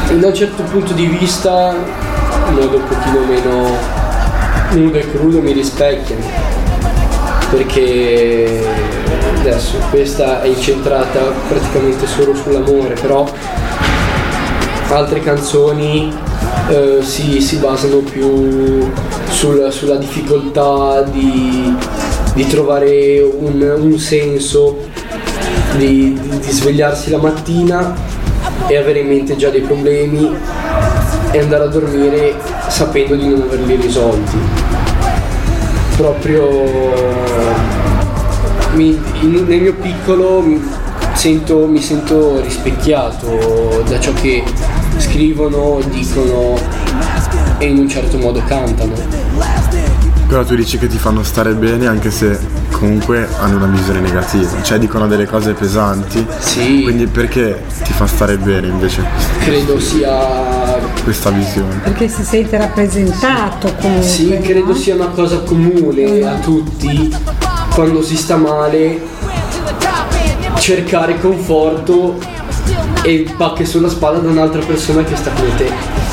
da un certo punto di vista, in modo un pochino meno nudo e crudo, mi rispecchiano, perché adesso questa è incentrata praticamente solo sull'amore, però altre canzoni si basano più sulla difficoltà di trovare un senso, di svegliarsi la mattina e avere in mente già dei problemi e andare a dormire sapendo di non averli risolti. Proprio nel mio piccolo mi sento rispecchiato da ciò che scrivono, dicono e in un certo modo cantano. Però tu dici che ti fanno stare bene anche se comunque hanno una visione negativa, cioè dicono delle cose pesanti. Sì. Quindi perché ti fa stare bene invece? Credo sia questa visione. Perché si sente rappresentato comunque. Sì, credo no? sia una cosa comune a tutti quando si sta male, cercare conforto e pacche sulla spalla da un'altra persona che sta come te.